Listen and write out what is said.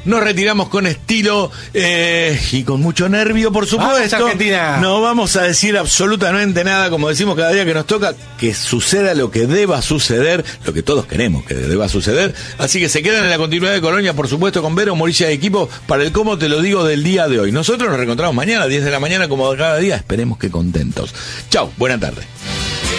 nos retiramos con estilo y con mucho nervio, por supuesto. Argentina. No vamos a decir absolutamente nada, como decimos cada día que nos toca, que suceda lo que deba suceder, lo que todos queremos que deba suceder. Así que se quedan en la continuidad de Colonia, por supuesto, con Vero Morilla de equipo para el cómo te lo digo del día de hoy. Nosotros nos reencontramos mañana a 10 de la mañana como cada día, esperemos que contentos. Chau, buena tarde.